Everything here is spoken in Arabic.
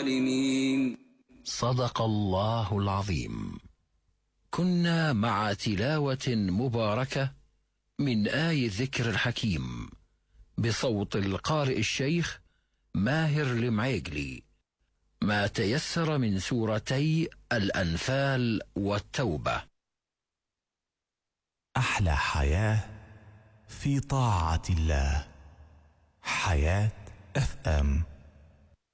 الظالمين. صدق الله العظيم. كنا مع تلاوة مباركة من آي الذكر الحكيم بصوت القارئ الشيخ ماهر المعيقلي، ما تيسر من سورتي الأنفال والتوبة. أحلى حياة في طاعة الله. حياة FM.